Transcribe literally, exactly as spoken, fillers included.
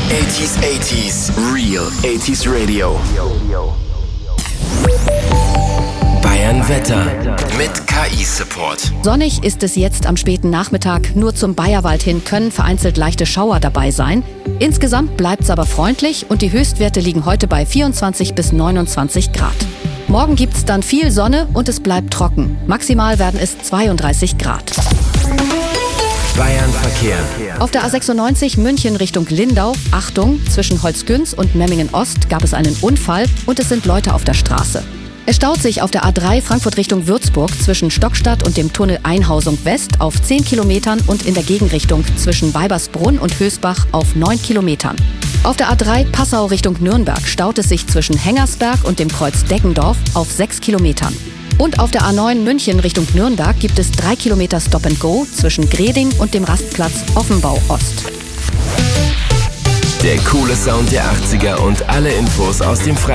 achtziger, achtziger, Real achtziger Radio. Bayern Wetter mit K I-Support. Sonnig ist es jetzt am späten Nachmittag. Nur zum Bayerwald hin können vereinzelt leichte Schauer dabei sein. Insgesamt bleibt es aber freundlich und die Höchstwerte liegen heute bei vierundzwanzig bis neunundzwanzig Grad. Morgen gibt es dann viel Sonne und es bleibt trocken. Maximal werden es zweiunddreißig Grad. Bayern Verkehr. Auf der A sechsundneunzig München Richtung Lindau, Achtung, zwischen Holzgünz und Memmingen Ost gab es einen Unfall und es sind Leute auf der Straße. Es staut sich auf der A drei Frankfurt Richtung Würzburg zwischen Stockstadt und dem Tunnel Einhausung West auf zehn Kilometern und in der Gegenrichtung zwischen Weibersbrunn und Hösbach auf neun Kilometern. Auf der A drei Passau Richtung Nürnberg staut es sich zwischen Hengersberg und dem Kreuz Deggendorf auf sechs Kilometern. Und auf der A neun München Richtung Nürnberg gibt es drei Kilometer Stop and Go zwischen Greding und dem Rastplatz Offenbau Ost. Der coole Sound der achtziger und alle Infos aus dem Freien